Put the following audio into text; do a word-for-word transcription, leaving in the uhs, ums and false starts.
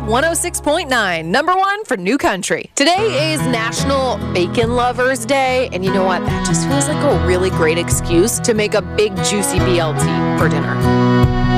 one oh six point nine, number one for New Country. Today is National Bacon Lovers Day, and you know what? That just feels like a really great excuse to make a big juicy B L T for dinner.